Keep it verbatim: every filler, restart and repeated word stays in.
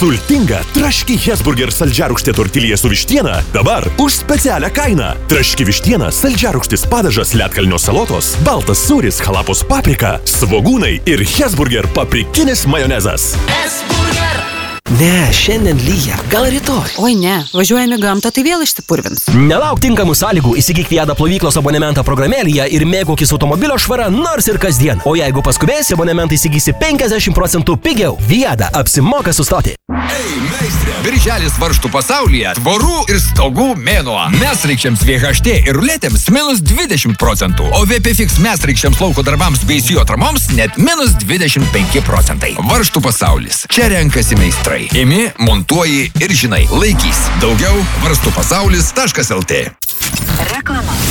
Sultinga traški Hesburger saldžiarūgštė tortilija su vištiena dabar už specialią kainą. Traški vištiena, saldžiarūgštis padažas ledkalnio salotos, baltas sūris, halapos paprika, svogūnai ir Hesburger paprikinis majonezas. Hesburger! Ne, šiandien lyja, gal rytoj. Oi ne, važiuojame gamtą, tai vėl išsipurvins. Nelauk tinkamų sąlygų, įsigyk Viada plovyklos abonementą programėlėje ir mėgaukis automobilio švara nors ir kasdien. O jeigu paskubėsi, abonementą įsigysi penkiasdešimt procentų pigiau. Viada apsimoka sustoti. Ei, meistrė! Birželis varžtų pasaulyje tvorų ir stogų mėnuo. Mesreikščiams V H T ir ruletėms minus dvidešimt procentų, o V P Fix mesreikščiams lauko darbams bei sijo atramoms net minus dvidešimt penki procentai. Varžtų pasaulis. Čia renkasi meistrai. Imi, montuoji ir žinai, laikys. Daugiau varstų pasaulis taškas L T. Reklama.